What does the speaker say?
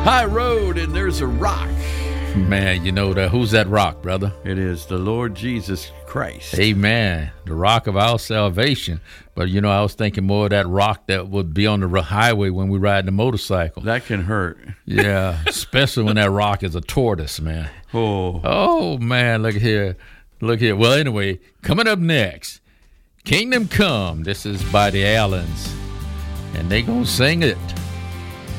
high road and there's a rock. Man, you know that. Who's that rock, brother? It is the Lord Jesus Christ. Amen. The rock of our salvation. But, you know, I was thinking more of that rock that would be on the highway when we ride the motorcycle. That can hurt. Yeah, especially when that rock is a tortoise, man. Oh, man, look here. Look here. Well, anyway, coming up next, Kingdom Come. This is by the Allens, and they gonna sing it.